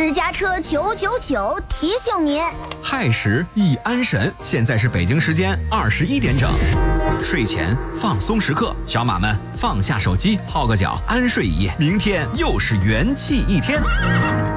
私家车999提醒您， 亥时易安神，现在是北京时间21点整。睡前放松时刻，小马们放下手机，泡个脚，安睡一夜，明天又是元气一天。